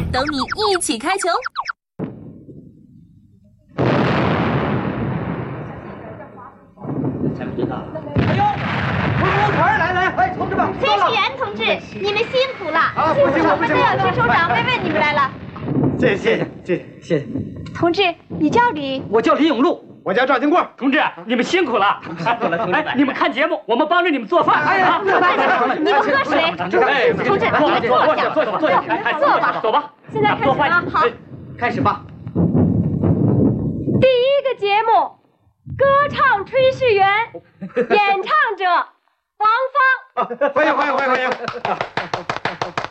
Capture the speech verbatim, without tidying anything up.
等你一起开球。 才不知道。哎呦，回锅团来来，哎，同志们， 炊事员同志，你们辛苦了。 啊， 辛苦了，我们都要区首长慰问你们来了。 谢谢谢谢谢谢谢谢。 同志，你叫李？ 我叫李永禄。我叫赵金贵。 同志，你们辛苦了。 辛苦了，同志。 哎，你们看节目，我们帮着你们做饭。 哎呀， 你们喝水。同志，你们坐下， 坐下，坐下， 坐吧， 走吧。 现在开始了，好， 开始吧。 第一个节目，歌唱炊事员，演唱者王芳。 欢迎欢迎欢迎欢迎。